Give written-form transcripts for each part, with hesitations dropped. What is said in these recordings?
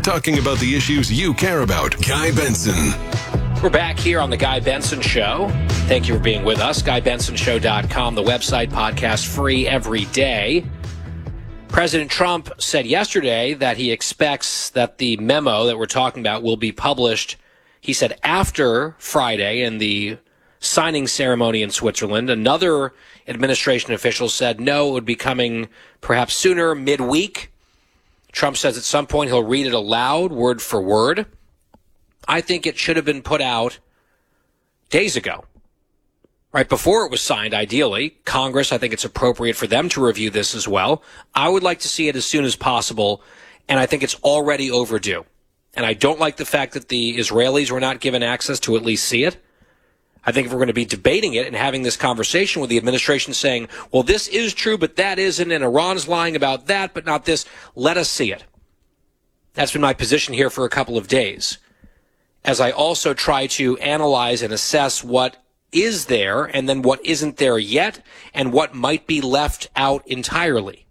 talking about the issues you care about. Guy Benson. We're back here on The Guy Benson Show. Thank you for being with us. GuyBensonShow.com, the website, podcast free every day. President Trump said yesterday that he expects that the memo that we're talking about will be published, he said, after Friday in the signing ceremony in Switzerland. Another administration official said no, it would be coming perhaps sooner, midweek. Trump says at some point he'll read it aloud, word for word. I think it should have been put out days ago, right before it was signed, ideally. Congress, I think it's appropriate for them to review this as well. I would like to see it as soon as possible, and I think it's already overdue. And I don't like the fact that the Israelis were not given access to at least see it. I think if we're going to be debating it and having this conversation with the administration saying, well, this is true, but that isn't, and Iran's lying about that, but not this, let us see it. That's been my position here for a couple of days, as I also try to analyze and assess what is there and then what isn't there yet and what might be left out entirely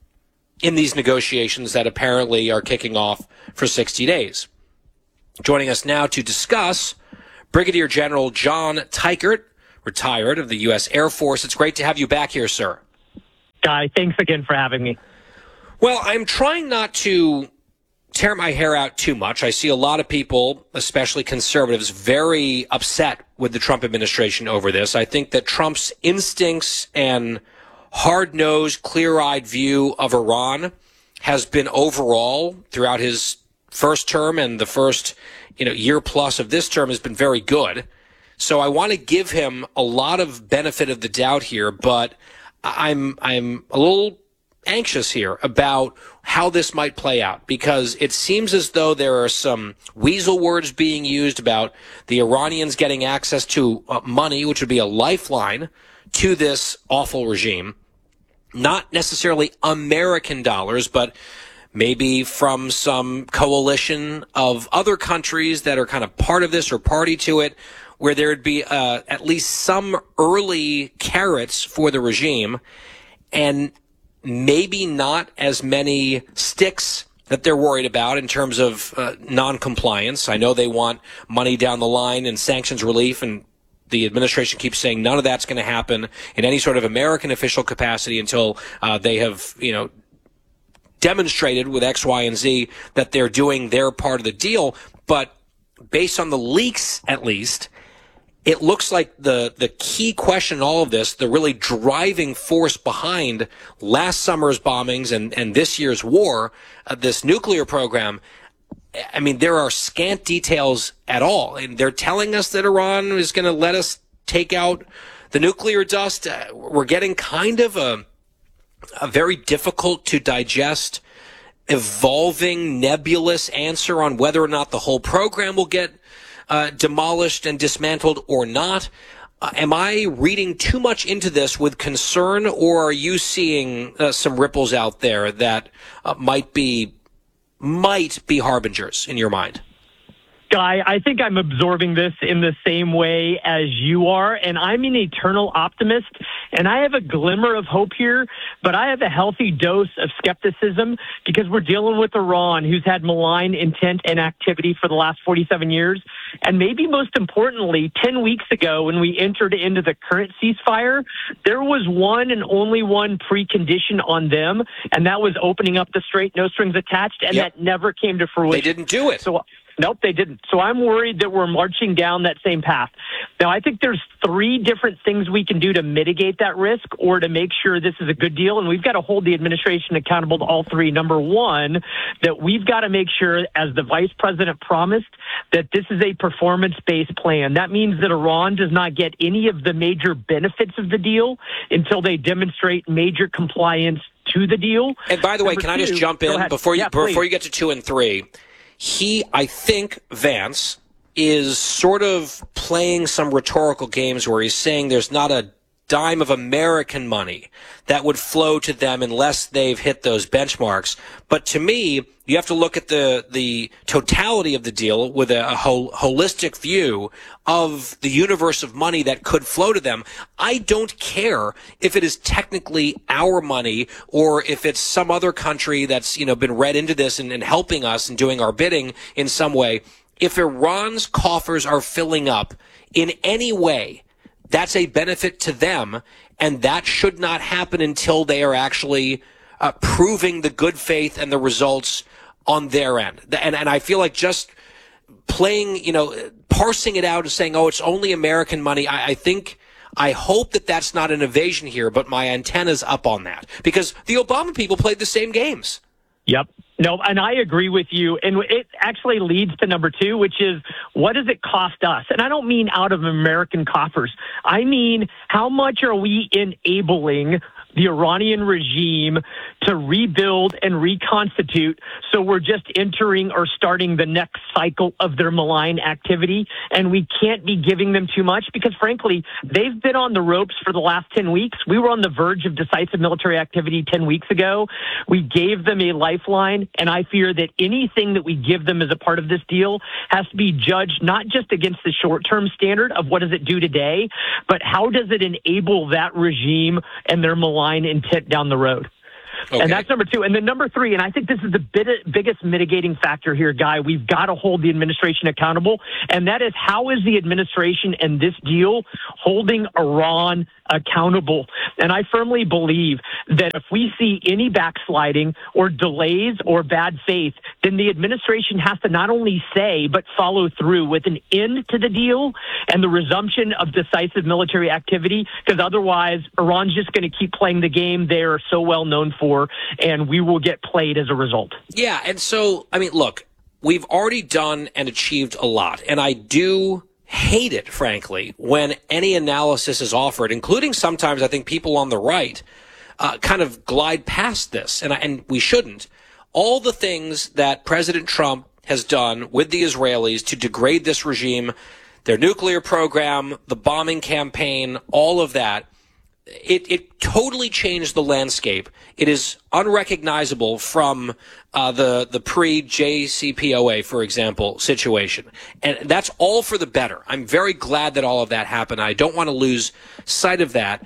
in these negotiations that apparently are kicking off for 60 days. Joining us now to discuss, Brigadier General John Teichert, retired of the U.S. Air Force. It's great to have you back here, sir. Guy, thanks again for having me. Well, I'm trying not to tear my hair out too much. I see a lot of people, especially conservatives, very upset with the Trump administration over this. I think that Trump's instincts and hard-nosed, clear-eyed view of Iran has been overall throughout his first term and the first year plus of this term has been very good. So I want to give him a lot of benefit of the doubt here, but I'm a little anxious here about how this might play out, because it seems as though there are some weasel words being used about the Iranians getting access to money, which would be a lifeline to this awful regime. Not necessarily American dollars, but maybe from some coalition of other countries that are kind of part of this or party to it, where there would be at least some early carrots for the regime and maybe not as many sticks that they're worried about in terms of non-compliance. I know they want money down the line and sanctions relief, and the administration keeps saying none of that's going to happen in any sort of American official capacity until they have, demonstrated with X, Y, and Z that they're doing their part of the deal. But based on the leaks, at least, it looks like the key question in all of this, the really driving force behind last summer's bombings and this year's war, this nuclear program, I mean, there are scant details at all. And they're telling us that Iran is going to let us take out the nuclear dust. We're getting kind of a very difficult to digest, evolving, nebulous answer on whether or not the whole program will get demolished and dismantled or not. Am I reading too much into this with concern, or are you seeing some ripples out there that might be harbingers in your mind? Guy, I think I'm absorbing this in the same way as you are, and I'm an eternal optimist, and I have a glimmer of hope here, but I have a healthy dose of skepticism because we're dealing with Iran, who's had malign intent and activity for the last 47 years. And maybe most importantly, 10 weeks ago, when we entered into the current ceasefire, there was one and only one precondition on them, and that was opening up the strait, no strings attached, and that never came to fruition. They didn't do it. Nope, they didn't. So I'm worried that we're marching down that same path. Now, I think there's three different things we can do to mitigate that risk or to make sure this is a good deal, and we've got to hold the administration accountable to all three. Number one, that we've got to make sure, as the vice president promised, that this is a performance-based plan. That means that Iran does not get any of the major benefits of the deal until they demonstrate major compliance to the deal. And by the way, can I just jump in before you get to 2 and 3? I think Vance is sort of playing some rhetorical games where he's saying there's not a dime of American money that would flow to them unless they've hit those benchmarks. But to me, you have to look at the totality of the deal with a holistic view of the universe of money that could flow to them. I don't care if it is technically our money or if it's some other country that's, been read into this and helping us and doing our bidding in some way. If Iran's coffers are filling up in any way, that's a benefit to them, and that should not happen until they are actually proving the good faith and the results on their end. And I feel like just playing, parsing it out and saying, oh, it's only American money, I hope that that's not an evasion here, but my antenna's up on that. Because the Obama people played the same games. Yep. No, and I agree with you. And it actually leads to number two, which is, what does it cost us? And I don't mean out of American coffers. I mean, how much are we enabling the Iranian regime to rebuild and reconstitute, so we're just entering or starting the next cycle of their malign activity, and we can't be giving them too much because, frankly, they've been on the ropes for the last 10 weeks. We were on the verge of decisive military activity 10 weeks ago. We gave them a lifeline, and I fear that anything that we give them as a part of this deal has to be judged not just against the short-term standard of what does it do today, but how does it enable that regime and their malign intent down the road. Okay. And that's number two. And then number three, and I think this is the biggest mitigating factor here, Guy, we've got to hold the administration accountable, and that is, how is the administration and this deal holding Iran accountable? And I firmly believe that if we see any backsliding or delays or bad faith, then the administration has to not only say, but follow through with an end to the deal and the resumption of decisive military activity, because otherwise Iran's just going to keep playing the game they are so well known for, and we will get played as a result. Yeah, and so, look, we've already done and achieved a lot, and I do hate it, frankly, when any analysis is offered, including sometimes I think people on the right kind of glide past this, and we shouldn't. All the things that President Trump has done with the Israelis to degrade this regime, their nuclear program, the bombing campaign, all of that, it totally changed the landscape. It is unrecognizable from the pre-JCPOA, for example, situation. And that's all for the better. I'm very glad that all of that happened. I don't want to lose sight of that.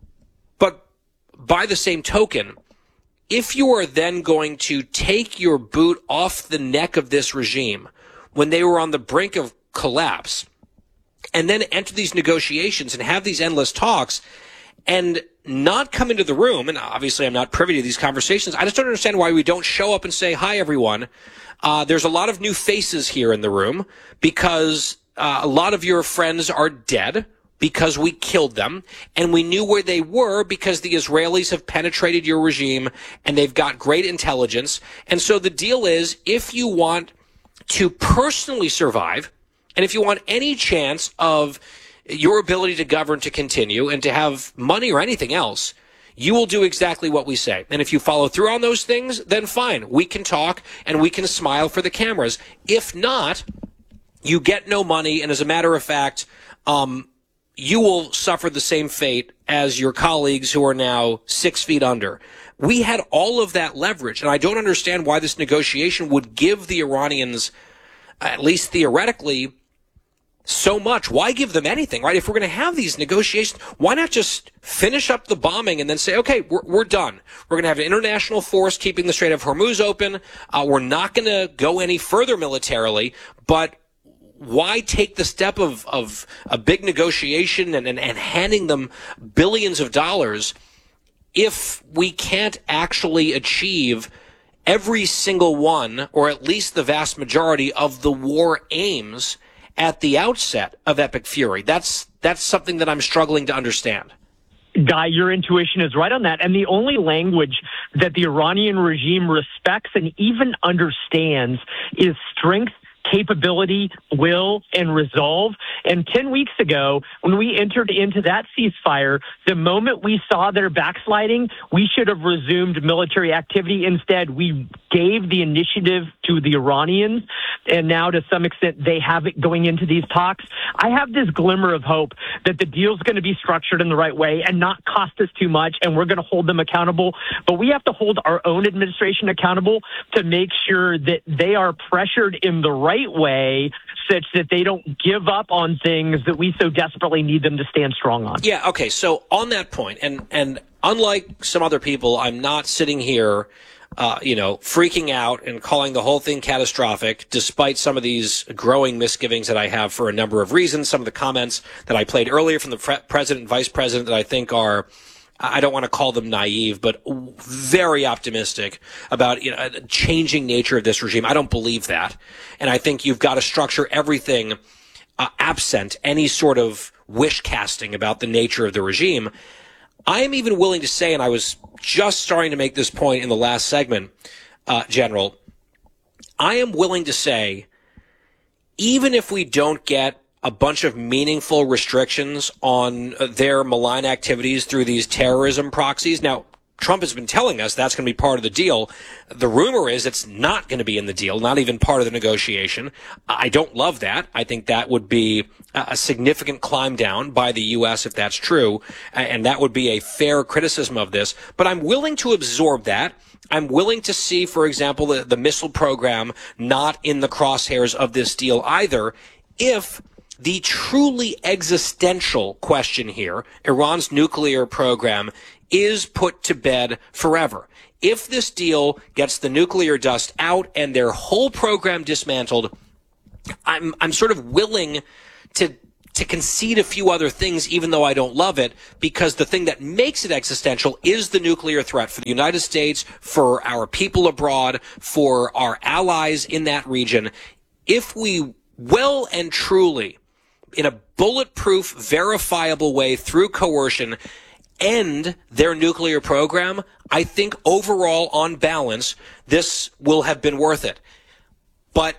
But by the same token, if you are then going to take your boot off the neck of this regime when they were on the brink of collapse, and then enter these negotiations and have these endless talks, and not come into the room, and obviously I'm not privy to these conversations, I just don't understand why we don't show up and say, hi, everyone. There's a lot of new faces here in the room because a lot of your friends are dead because we killed them, and we knew where they were because the Israelis have penetrated your regime, and they've got great intelligence. And so the deal is, if you want to personally survive, and if you want any chance of your ability to govern to continue and to have money or anything else, you will do exactly what we say. And if you follow through on those things, then fine. We can talk and we can smile for the cameras. If not, you get no money. And as a matter of fact, you will suffer the same fate as your colleagues who are now 6 feet under. We had all of that leverage. And I don't understand why this negotiation would give the Iranians, at least theoretically, so much. Why give them anything, right? If we're going to have these negotiations, why not just finish up the bombing and then say, okay, we're done. We're going to have an international force keeping the Strait of Hormuz open. We're not going to go any further militarily, but why take the step of a big negotiation and handing them billions of dollars if we can't actually achieve every single one, or at least the vast majority of the war aims at the outset of Epic Fury? That's something that I'm struggling to understand. Guy, your intuition is right on that. And the only language that the Iranian regime respects and even understands is strength, capability, will, and resolve. And 10 weeks ago, when we entered into that ceasefire, the moment we saw their backsliding, we should have resumed military activity. Instead, we gave the initiative to the Iranians and now to some extent they have it going into these talks. I have this glimmer of hope that the deal's going to be structured in the right way and not cost us too much, and we're going to hold them accountable. But we have to hold our own administration accountable to make sure that they are pressured in the right way such that they don't give up on things that we so desperately need them to stand strong on. Yeah, okay, so on that point, and unlike some other people, I'm not sitting here freaking out and calling the whole thing catastrophic, despite some of these growing misgivings that I have for a number of reasons. Some of the comments that I played earlier from the president and vice president that I think are, I don't want to call them naive, but very optimistic about the changing nature of this regime. I don't believe that. And I think you've got to structure everything absent any sort of wish casting about the nature of the regime. I am even willing to say, and I was just starting to make this point in the last segment, General, I am willing to say, even if we don't get a bunch of meaningful restrictions on their malign activities through these terrorism proxies. Now, Trump has been telling us that's going to be part of the deal. The rumor is it's not going to be in the deal, not even part of the negotiation. I don't love that. I think that would be a significant climb down by the U.S. if that's true, and that would be a fair criticism of this. But I'm willing to absorb that. I'm willing to see, for example, the missile program not in the crosshairs of this deal either, if the truly existential question here, Iran's nuclear program, is put to bed forever. If this deal gets the nuclear dust out and their whole program dismantled, I'm sort of willing to concede a few other things, even though I don't love it, because the thing that makes it existential is the nuclear threat for the United States, for our people abroad, for our allies in that region. If we well and truly, in a bulletproof, verifiable way through coercion, end their nuclear program, I think overall, on balance, this will have been worth it. But,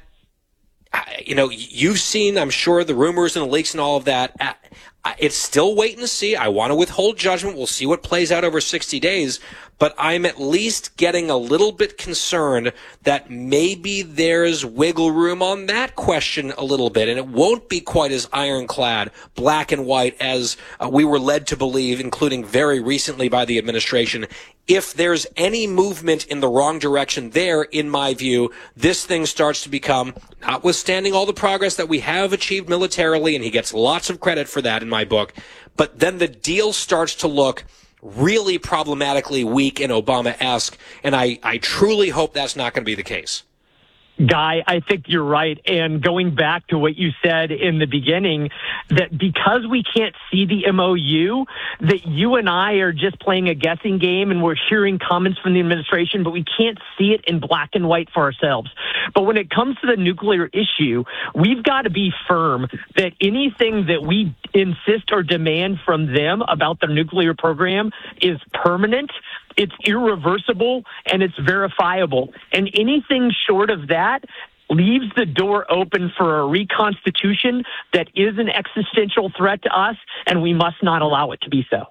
you've seen, I'm sure, the rumors and the leaks and all of that. It's still wait and see. I want to withhold judgment. We'll see what plays out over 60 days. But I'm at least getting a little bit concerned that maybe there's wiggle room on that question a little bit, and it won't be quite as ironclad, black and white, as we were led to believe, including very recently by the administration. If there's any movement in the wrong direction there, in my view, this thing starts to become, notwithstanding all the progress that we have achieved militarily, and he gets lots of credit for that in my book, but then the deal starts to look really problematically weak and Obama-esque, and I truly hope that's not going to be the case. Guy, I think you're right. And going back to what you said in the beginning, that because we can't see the MOU, that you and I are just playing a guessing game and we're hearing comments from the administration, but we can't see it in black and white for ourselves. But when it comes to the nuclear issue, we've got to be firm that anything that we insist or demand from them about their nuclear program is permanent, it's irreversible, and it's verifiable. And anything short of that leaves the door open for a reconstitution that is an existential threat to us, and we must not allow it to be so.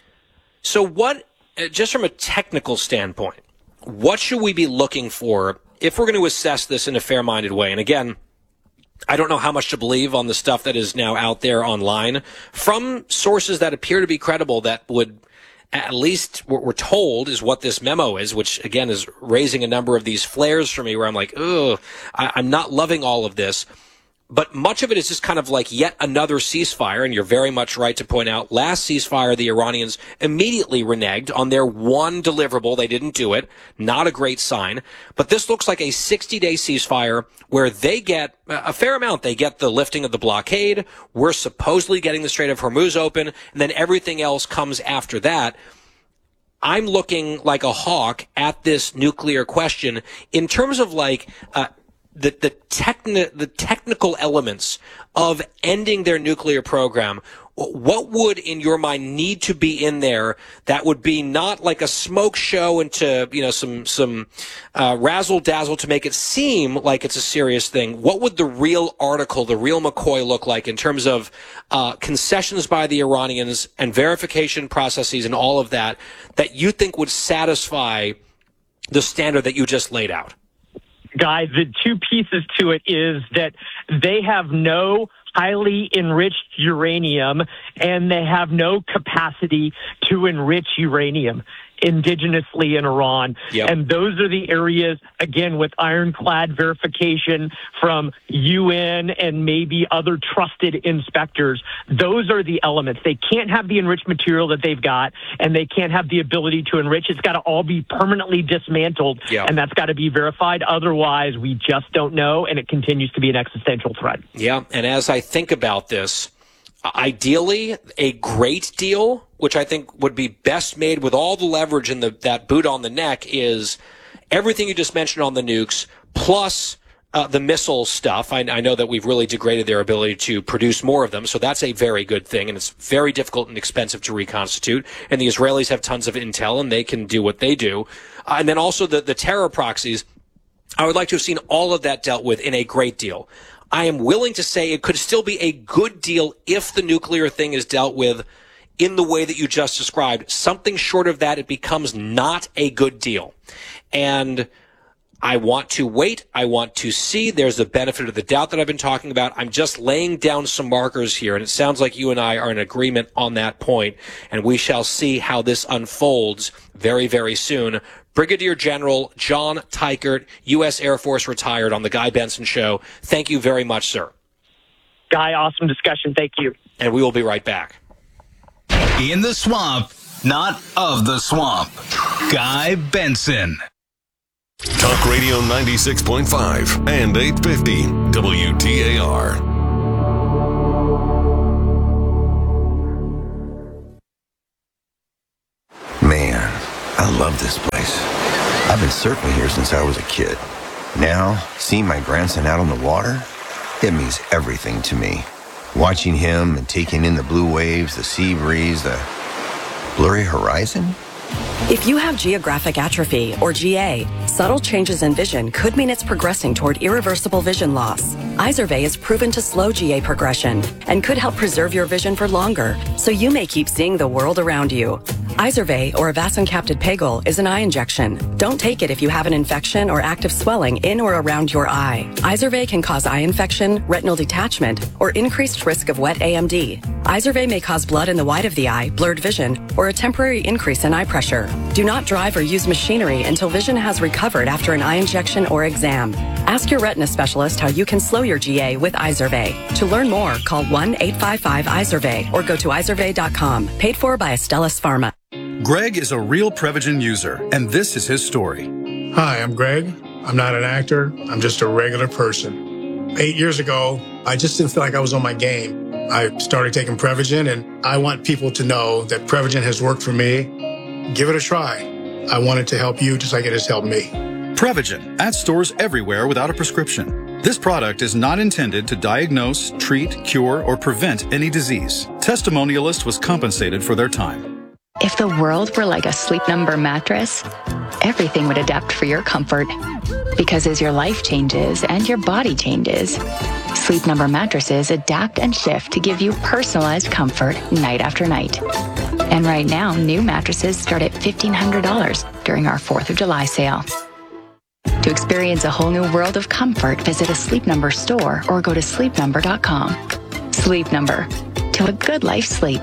So what, just from a technical standpoint, what should we be looking for if we're going to assess this in a fair-minded way? And again, I don't know how much to believe on the stuff that is now out there online from sources that appear to be credible, that would, at least what we're told is what this memo is, which again is raising a number of these flares for me where I'm like, I'm not loving all of this. But much of it is just kind of like yet another ceasefire, and you're very much right to point out, last ceasefire, the Iranians immediately reneged on their one deliverable. They didn't do it. Not a great sign. But this looks like a 60-day ceasefire where they get a fair amount. They get the lifting of the blockade. We're supposedly getting the Strait of Hormuz open, and then everything else comes after that. I'm looking like a hawk at this nuclear question in terms of like, the technical elements of ending their nuclear program. What would, in your mind, need to be in there that would be not like a smoke show into, some razzle dazzle to make it seem like it's a serious thing? What would the real article, the real McCoy look like in terms of concessions by the Iranians and verification processes and all of that you think would satisfy the standard that you just laid out? Guy, the two pieces to it is that they have no highly enriched uranium, and they have no capacity to enrich uranium indigenously in Iran. Yep. And those are the areas, again, with ironclad verification from UN and maybe other trusted inspectors. Those are the elements. They can't have the enriched material that they've got, and they can't have the ability to enrich. It's got to all be permanently dismantled, Yep. and that's got to be verified. Otherwise, we just don't know, and it continues to be an existential threat. Yeah, and as I think about this, ideally, a great deal, which I think would be best made with all the leverage and that boot on the neck, is everything you just mentioned on the nukes, plus the missile stuff. I know that we've really degraded their ability to produce more of them, so that's a very good thing, and it's very difficult and expensive to reconstitute. And the Israelis have tons of intel, and they can do what they do. And then also the terror proxies. I would like to have seen all of that dealt with in a great deal. I am willing to say it could still be a good deal if the nuclear thing is dealt with in the way that you just described. Something short of that, it becomes not a good deal. And I want to wait. I want to see. There's the benefit of the doubt that I've been talking about. I'm just laying down some markers here, and it sounds like you and I are in agreement on that point, and we shall see how this unfolds very, very soon. Brigadier General John Teichert, U.S. Air Force retired, on the Guy Benson Show. Thank you very much, sir. Guy, awesome discussion. Thank you. And we will be right back. In the swamp, not of the swamp. Guy Benson. Talk Radio 96.5 and 850 WTAR. Man, I love this place. I've been surfing here since I was a kid. Now, seeing my grandson out on the water, it means everything to me. Watching him and taking in the blue waves, the sea breeze, the blurry horizon. If you have geographic atrophy, or GA, subtle changes in vision could mean it's progressing toward irreversible vision loss. Izervay is proven to slow GA progression and could help preserve your vision for longer, so you may keep seeing the world around you. Izervay, or avacincaptad pegol, is an eye injection. Don't take it if you have an infection or active swelling in or around your eye. Izervay can cause eye infection, retinal detachment, or increased risk of wet AMD. Izervay may cause blood in the white of the eye, blurred vision, or a temporary increase in eye pressure. Do not drive or use machinery until vision has recovered after an eye injection or exam. Ask your retina specialist how you can slow your GA with Izervay. To learn more, call 1-855-IZERVAY or go to izervay.com. Paid for by Astellas Pharma. Greg is a real Prevagen user, and this is his story. Hi, I'm Greg. I'm not an actor. I'm just a regular person. 8 years ago, I just didn't feel like I was on my game. I started taking Prevagen, and I want people to know that Prevagen has worked for me. Give it a try. I want it to help you just like it has helped me. Prevagen, at stores everywhere without a prescription. This product is not intended to diagnose, treat, cure, or prevent any disease. Testimonialist was compensated for their time. If the world were like a Sleep Number mattress, everything would adapt for your comfort. Because as your life changes and your body changes, Sleep Number mattresses adapt and shift to give you personalized comfort night after night. And right now, new mattresses start at $1,500 during our 4th of July sale. To experience a whole new world of comfort, visit a Sleep Number store or go to sleepnumber.com. Sleep Number. To a good life sleep.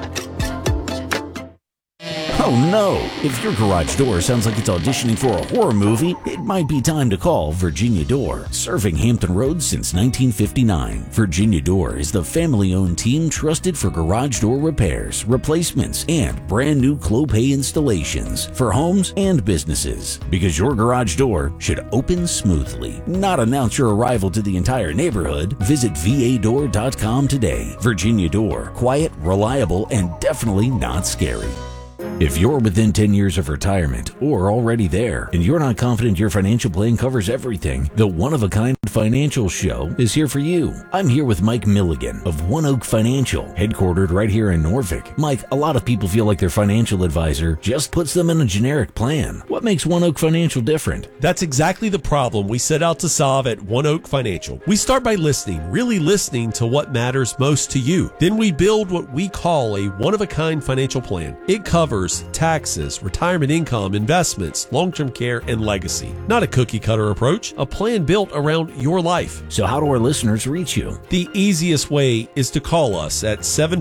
Oh no! If your garage door sounds like it's auditioning for a horror movie, it might be time to call Virginia Door. Serving Hampton Roads since 1959, Virginia Door is the family-owned team trusted for garage door repairs, replacements, and brand new Clopay installations for homes and businesses. Because your garage door should open smoothly, not announce your arrival to the entire neighborhood. Visit vadoor.com today. Virginia Door. Quiet, reliable, and definitely not scary. If you're within 10 years of retirement or already there and you're not confident your financial plan covers everything, the One of a Kind Financial Show is here for you. I'm here with Mike Milligan of One Oak Financial, headquartered right here in Norfolk. Mike, a lot of people feel like their financial advisor just puts them in a generic plan. What makes One Oak Financial different? That's exactly the problem we set out to solve at One Oak Financial. We start by listening, really listening to what matters most to you. Then we build what we call a one-of-a-kind financial plan. It covers covers taxes, retirement income, investments, long-term care, and legacy. Not a cookie-cutter approach, a plan built around your life. So how do our listeners reach you? The easiest way is to call us at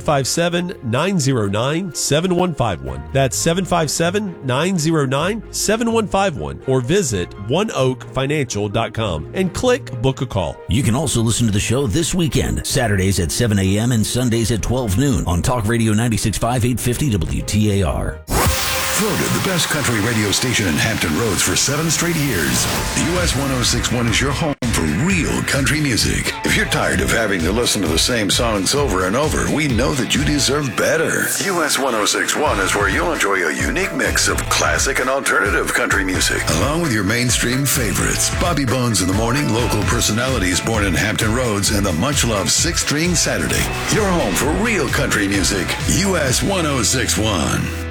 757-909-7151. That's 757-909-7151, or visit oneoakfinancial.com and click Book a Call. You can also listen to the show this weekend, Saturdays at 7 a.m. and Sundays at 12 noon on Talk Radio 96.5 850 WTAR. Voted the best country radio station in Hampton Roads for 7 straight years. The US 106.1 is your home for real country music. If you're tired of having to listen to the same songs over and over, we know that you deserve better. US 106.1 is where you'll enjoy a unique mix of classic and alternative country music, along with your mainstream favorites. Bobby Bones in the morning, local personalities born in Hampton Roads, and the much-loved 6 String Saturday. Your home for real country music. US 106.1.